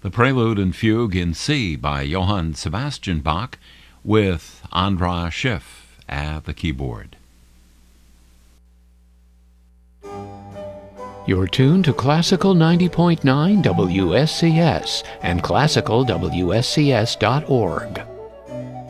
the Prelude and Fugue in C by Johann Sebastian Bach with Andras Schiff at the keyboard. You're tuned to Classical 90.9 WSCS and classicalwscs.org.